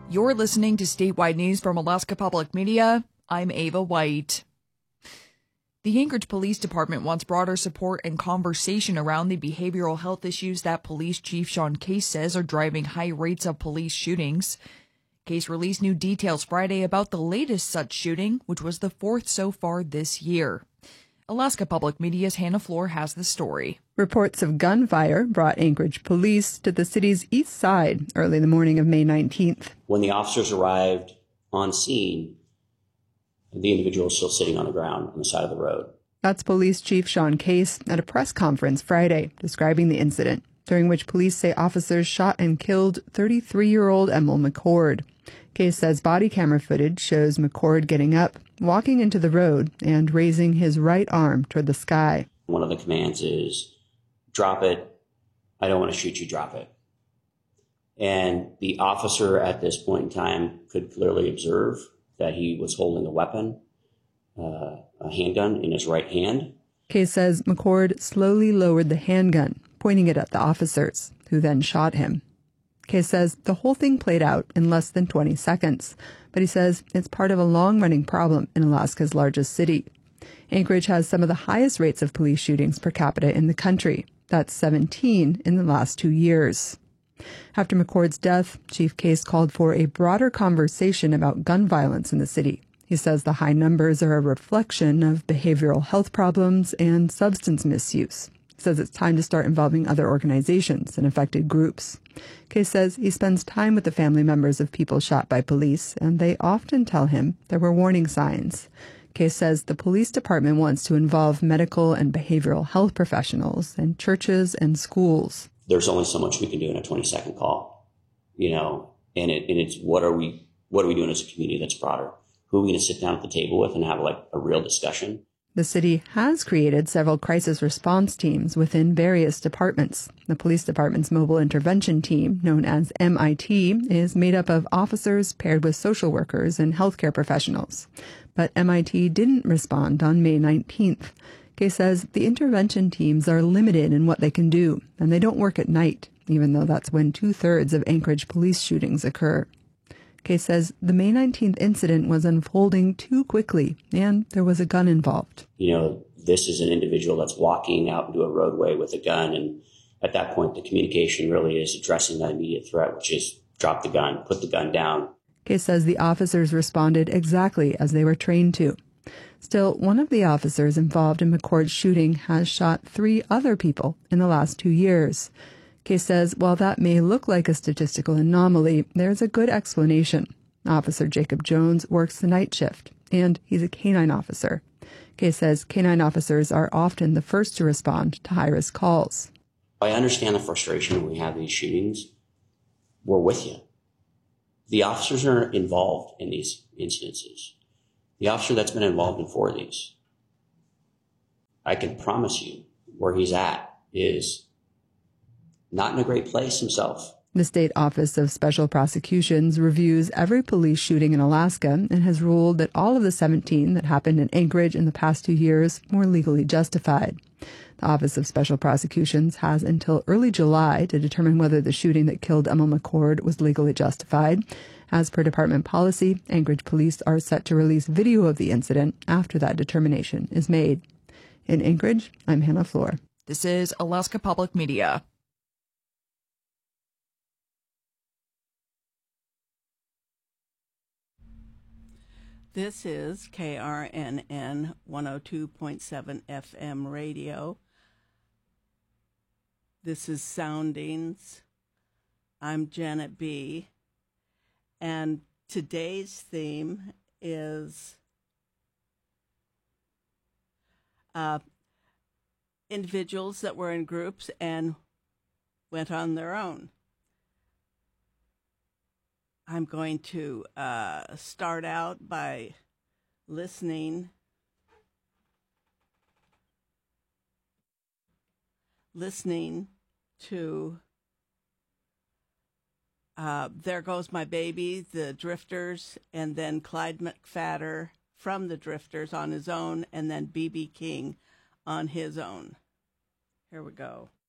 You're listening to statewide news from Alaska Public Media. I'm Ava White. The Anchorage Police Department wants broader support and conversation around the behavioral health issues that Police Chief Sean Case says are driving high rates of police shootings. Case released new details Friday about the latest such shooting, which was the fourth so far this year. Alaska Public Media's Hannah Floor has the story. Reports of gunfire brought Anchorage police to the city's east side early the morning of May 19th. When the officers arrived on scene, the individual was still sitting on the ground on the side of the road. That's Police Chief Sean Case at a press conference Friday describing the incident, during which police say officers shot and killed 33-year-old Emil McCord. Case says body camera footage shows McCord getting up, walking into the road, and raising his right arm toward the sky. One of the commands is, drop it. I don't want to shoot you, drop it. And the officer at this point in time could clearly observe that he was holding a weapon, a handgun in his right hand. Case says McCord slowly lowered the handgun, pointing it at the officers, who then shot him. Case says the whole thing played out in less than 20 seconds, but he says it's part of a long-running problem in Alaska's largest city. Anchorage has some of the highest rates of police shootings per capita in the country. That's 17 in the last 2 years. After McCord's death, Chief Case called for a broader conversation about gun violence in the city. He says the high numbers are a reflection of behavioral health problems and substance misuse. He says it's time to start involving other organizations and affected groups. Case says he spends time with the family members of people shot by police, and they often tell him there were warning signs. Case says the police department wants to involve medical and behavioral health professionals and churches and schools. There's only so much we can do in a 20-second call, and it's what are we doing as a community that's broader? Who are we going to sit down at the table with and have a real discussion? The city has created several crisis response teams within various departments. The police department's mobile intervention team, known as MIT, is made up of officers paired with social workers and healthcare professionals. But MIT didn't respond on May 19th. Case says the intervention teams are limited in what they can do, and they don't work at night, even though that's when 2/3 of Anchorage police shootings occur. Case says the May 19th incident was unfolding too quickly, and there was a gun involved. This is an individual that's walking out into a roadway with a gun, and at that point, the communication really is addressing that immediate threat, which is drop the gun, put the gun down. Case says the officers responded exactly as they were trained to. Still, one of the officers involved in McCord's shooting has shot 3 other people in the last 2 years. Case says while that may look like a statistical anomaly, there's a good explanation. Officer Jacob Jones works the night shift, and he's a canine officer. Case says canine officers are often the first to respond to high-risk calls. I understand the frustration when we have these shootings. We're with you. The officers are involved in these incidences. The officer that's been involved in 4 of these, I can promise you where he's at is not in a great place himself. The State Office of Special Prosecutions reviews every police shooting in Alaska and has ruled that all of the 17 that happened in Anchorage in the past 2 years were legally justified. The Office of Special Prosecutions has until early July to determine whether the shooting that killed Emil McCord was legally justified. As per department policy, Anchorage police are set to release video of the incident after that determination is made. In Anchorage, I'm Hannah Floor. This is Alaska Public Media. This is KRNN 102.7 FM radio. This is Soundings. I'm Janet B. And today's theme is individuals that were in groups and went on their own. I'm going to start out by listening to There Goes My Baby, the Drifters, and then Clyde McPhatter from the Drifters on his own, and then B.B. King on his own. Here we go.